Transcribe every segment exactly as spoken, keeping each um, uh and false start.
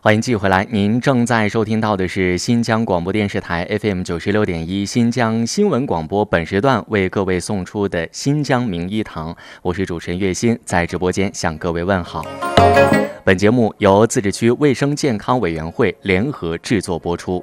欢迎继续回来，您正在收听到的是新疆广播电视台 F M 九十六点一新疆新闻广播，本时段为各位送出的新疆名医堂，我是主持人岳鑫，在直播间向各位问好。本节目由自治区卫生健康委员会联合制作播出。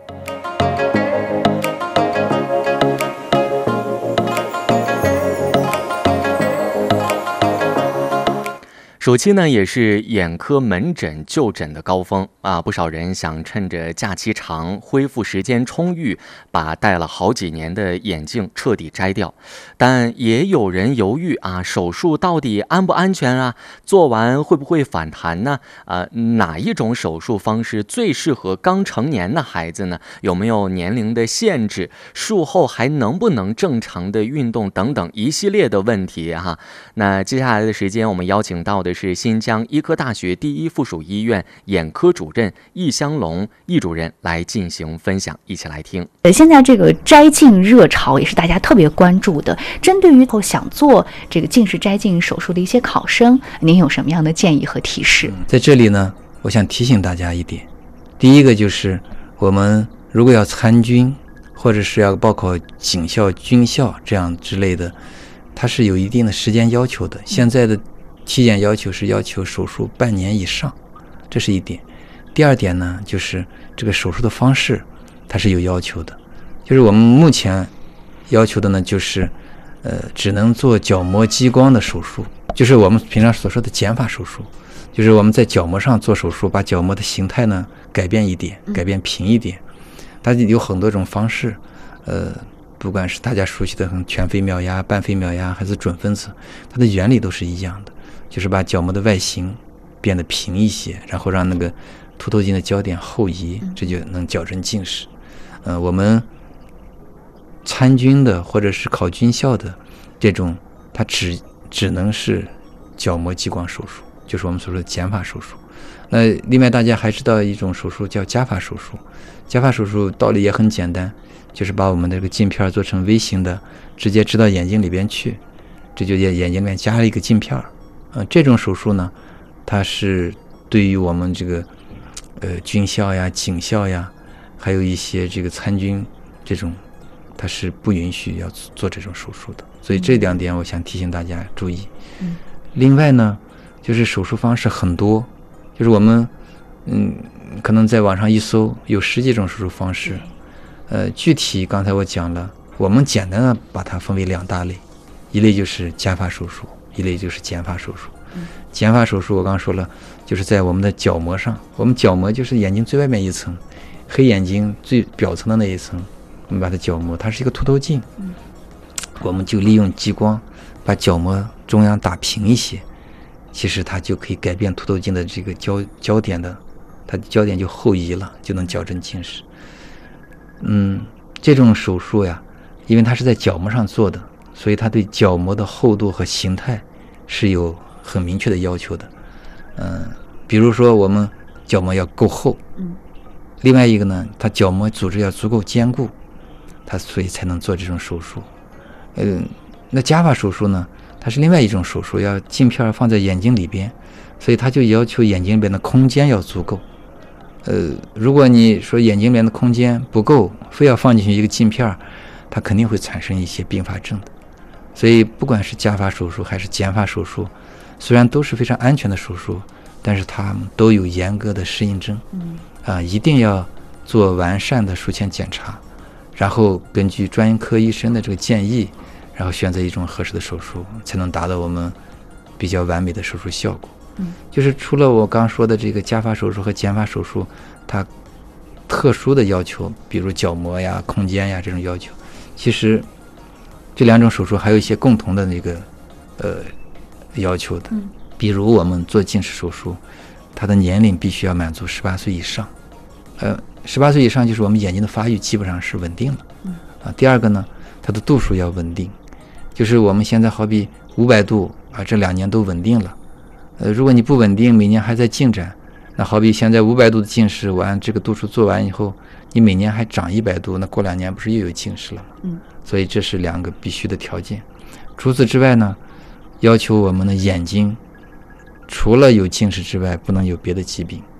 暑期呢，也是眼科门诊就诊的高峰啊！不少人想趁着假期长、恢复时间充裕，把戴了好几年的眼镜彻底摘掉。但也有人犹豫啊，手术到底安不安全啊？做完会不会反弹呢？啊，哪一种手术方式最适合刚成年的孩子呢？有没有年龄的限制？术后还能不能正常的运动？等等一系列的问题哈。那接下来的时间，我们邀请到的是新疆医科大学第一附属医院眼科主任易香龙易主任来进行分享，一起来听。 现在这个摘镜热潮也是大家特别关注的，针对于想做这个近视摘镜手术的一些考生，您有什么样的建议和提示？ 嗯、在这里呢，我想提醒大家一点，第一个就是我们如果要参军，或者是要报考警校、军校这样之类的，它是有一定的时间要求的。现在的体检要求是要求手术半年以上，这是一点。第二点呢，就是这个手术的方式它是有要求的，就是我们目前要求的呢，就是呃，只能做角膜激光的手术，就是我们平常所说的减法手术，就是我们在角膜上做手术，把角膜的形态呢改变一点，改变平一点。它有很多种方式，呃，不管是大家熟悉的全飞秒压、半飞秒压，还是准分子，它的原理都是一样的，就是把角膜的外形变得平一些，然后让那个凸透镜的焦点后移，这就能矫正近视。呃，我们参军的或者是考军校的这种，它只只能是角膜激光手术，就是我们所说的减法手术。那另外大家还知道一种手术叫加法手术，加法手术道理也很简单，就是把我们的这个镜片做成微型的，直接植到眼睛里边去，这就在眼睛里面加了一个镜片。呃，这种手术呢，它是对于我们这个呃军校呀、警校呀，还有一些这个参军这种，它是不允许要做这种手术的。所以这两点我想提醒大家注意。嗯、另外呢，就是手术方式很多，就是我们嗯可能在网上一搜有十几种手术方式。呃，具体刚才我讲了，我们简单的把它分为两大类，一类就是加法手术，一类就是减法手术。减法手术我刚刚说了，就是在我们的角膜上，我们角膜就是眼睛最外面一层，黑眼睛最表层的那一层，我们把它角膜，它是一个凸透镜，我们就利用激光把角膜中央打平一些，其实它就可以改变凸透镜的这个焦焦点的，它的焦点就后移了，就能矫正近视。嗯，这种手术呀，因为它是在角膜上做的，所以它对角膜的厚度和形态是有很明确的要求的。嗯，比如说我们角膜要够厚，嗯，另外一个呢，它角膜组织要足够坚固，它所以才能做这种手术。嗯，那加法手术呢，它是另外一种手术，要镜片放在眼睛里边，所以它就要求眼睛里边的空间要足够。呃，如果你说眼睛里面的空间不够，非要放进去一个镜片，它肯定会产生一些并发症的。所以不管是加法手术还是减法手术，虽然都是非常安全的手术，但是它们都有严格的适应症。嗯，啊，一定要做完善的术前检查，然后根据专业科医生的这个建议，然后选择一种合适的手术，才能达到我们比较完美的手术效果。嗯，就是除了我刚说的这个加法手术和减法手术，它特殊的要求，比如角膜呀、空间呀这种要求，其实这两种手术还有一些共同的那个呃要求的。嗯，比如我们做近视手术，它的年龄必须要满足十八岁以上。呃，十八岁以上就是我们眼睛的发育基本上是稳定了。嗯，啊，第二个呢，它的度数要稳定，就是我们现在好比五百度啊，这两年都稳定了。呃，如果你不稳定，每年还在进展，那好比现在五百度的近视，我按这个度数做完以后，你每年还长一百度，那过两年不是又有近视了吗？嗯，所以这是两个必须的条件。除此之外呢，要求我们的眼睛除了有近视之外，不能有别的疾病。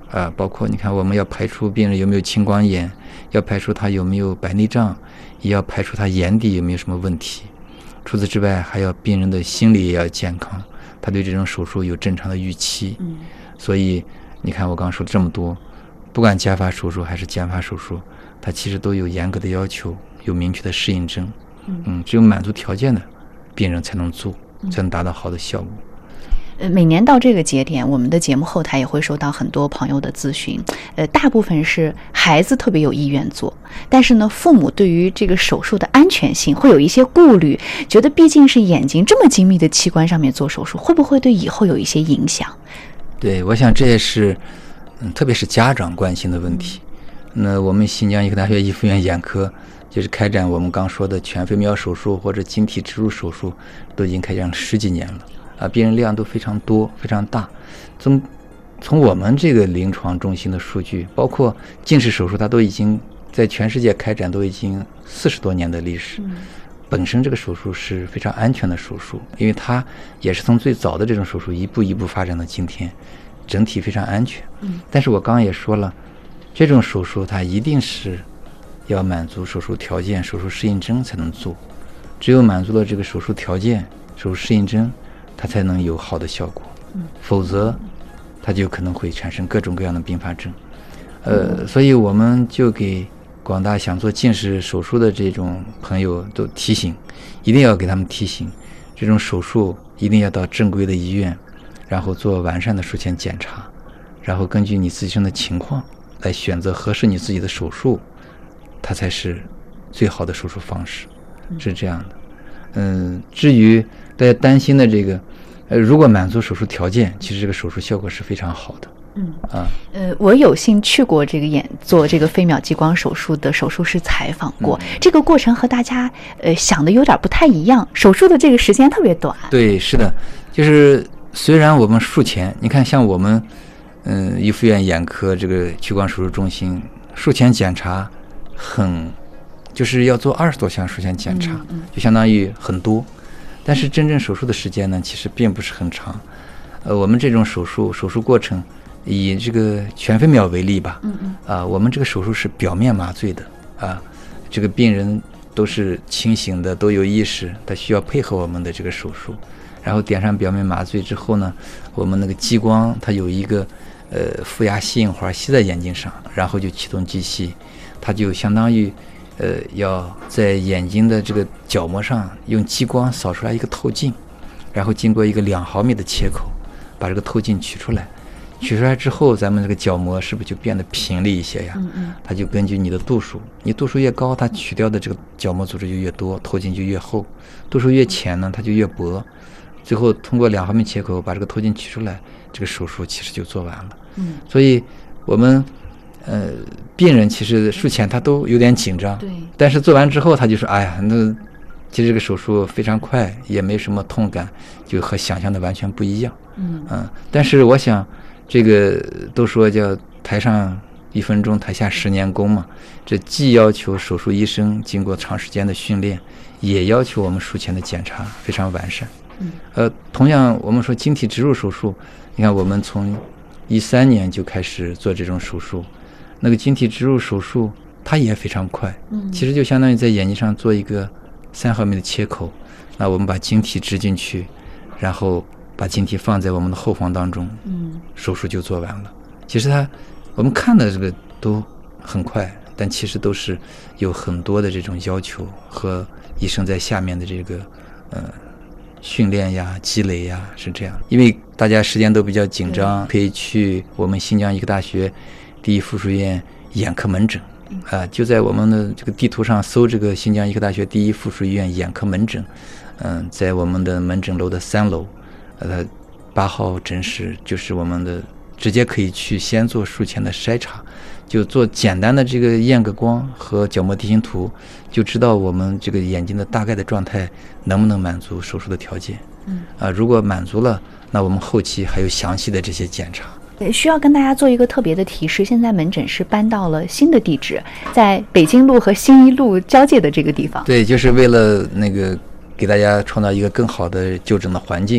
啊，包括你看我们要排除病人有没有青光眼，要排除他有没有白内障，也要排除他眼底有没有什么问题。除此之外，还要病人的心理也要健康，他对这种手术有正常的预期。 嗯， 所以你看我刚刚说这么多，不管加法手术还是减法手术，它其实都有严格的要求，有明确的适应症。 嗯嗯，只有满足条件的病人才能做，才能达到好的效果。 呃，每年到这个节点，我们的节目后台也会收到很多朋友的咨询，呃，大部分是孩子特别有意愿做，但是呢，父母对于这个手术的安全性会有一些顾虑，觉得毕竟是眼睛这么精密的器官上面做手术，会不会对以后有一些影响？ 对，我想这也是，嗯，特别是家长关心的问题。那我们新疆医科大学一附院眼科就是开展我们刚说的全飞秒手术或者晶体植入手术，都已经开展了十几年了。啊，病人量都非常多，非常大。从从我们这个临床中心的数据，包括近视手术，它都已经在全世界开展都已经四十多年的历史。本身这个手术是非常安全的手术，因为它也是从最早的这种手术一步一步发展到今天，整体非常安全。但是我刚刚也说了，这种手术它一定是要满足手术条件、手术适应症才能做，只有满足了这个手术条件、手术适应症，它才能有好的效果，否则它就可能会产生各种各样的并发症。呃，所以我们就给广大想做近视手术的这种朋友都提醒，一定要给他们提醒，这种手术一定要到正规的医院，然后做完善的术前检查，然后根据你自身的情况来选择合适你自己的手术，它才是最好的手术方式，是这样的。嗯，至于大家担心的这个，呃，如果满足手术条件，其实这个手术效果是非常好的。 嗯啊， 呃，我有幸去过这个眼做这个飞秒激光手术的手术室采访过，嗯、这个过程和大家呃想的有点不太一样，手术的这个时间特别短。 对，是的，就是虽然我们术前，你看像我们嗯一附院眼科这个激光手术中心术前检查很。就是要做二十多项术前检查， 嗯嗯、 就相当于很多，但是真正手术的时间呢，其实并不是很长。呃，我们这种手术手术过程，以这个全飞秒为例吧， 嗯嗯， 啊，我们这个手术是表面麻醉的，啊，这个病人都是清醒的，都有意识，他需要配合我们的这个手术，然后点上表面麻醉之后呢，我们那个激光它有一个呃负压吸引环吸在眼睛上，然后就启动机器，它就相当于。呃，要在眼睛的这个角膜上用激光扫出来一个透镜，然后经过一个两毫米的切口，把这个透镜取出来。取出来之后，咱们这个角膜是不是就变得平了一些呀？ 嗯嗯。 它就根据你的度数，你度数越高，它取掉的这个角膜组织就越多，透镜就越厚；度数越浅呢，它就越薄。最后通过两毫米切口把这个透镜取出来，这个手术其实就做完了。 嗯。 所以我们。呃，病人其实术前他都有点紧张， 对， 但是做完之后他就说：“哎呀，那其实这个手术非常快，也没什么痛感，就和想象的完全不一样。” 嗯嗯、呃，但是我想，这个都说叫台上一分钟，台下十年功嘛。这既要求手术医生经过长时间的训练，也要求我们术前的检查非常完善。 嗯， 呃，同样我们说晶体植入手术，你看我们从一三年就开始做这种手术。那个晶体植入手术它也非常快， 嗯， 其实就相当于在眼睛上做一个三毫米的切口，那我们把晶体植进去，然后把晶体放在我们的后房当中， 嗯， 手术就做完了。其实它我们看的这个都很快，但其实都是有很多的这种要求和医生在下面的这个呃训练呀、积累呀，是这样。因为大家时间都比较紧张，可以去我们新疆医科大学第一附属医院眼科门诊，啊、呃，就在我们的这个地图上搜这个新疆医科大学第一附属医院眼科门诊，嗯、呃，在我们的门诊楼的三楼，呃，八号诊室就是我们的，直接可以去先做术前的筛查，就做简单的这个验个光和角膜地形图，就知道我们这个眼睛的大概的状态能不能满足手术的条件。嗯，啊、呃，如果满足了，那我们后期还有详细的这些检查。 需要跟大家做一个特别的提示，现在门诊是搬到了新的地址，在北京路和新一路交界的这个地方。 对，就是为了那个给大家创造一个更好的就诊的环境，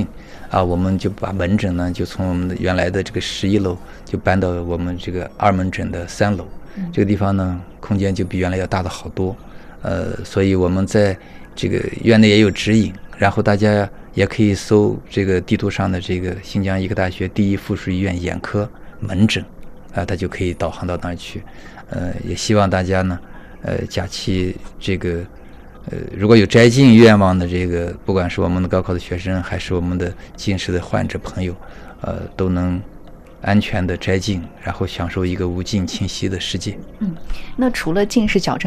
啊，我们就把门诊呢就从我们的原来的这个十一楼就搬到我们这个二门诊的三楼，这个地方呢空间就比原来要大的好多。呃，所以我们在这个院内也有指引，然后大家也可以搜这个地图上的这个新疆医科大学第一附属医院眼科门诊，啊，他就可以导航到那儿去。呃，也希望大家呢，呃，假期这个。呃，如果有摘镜愿望的这个，不管是我们的高考的学生，还是我们的近视的患者朋友，呃，都能安全的摘镜，然后享受一个无尽清晰的世界。 嗯，那除了近视矫正